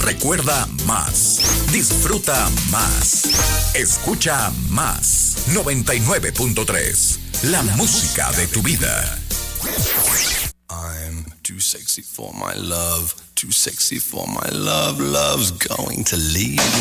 Recuerda más. Disfruta más. Escucha más. 99.3. La música de tu vida. I'm too sexy for my love. Too sexy for my love. Love's going to leave.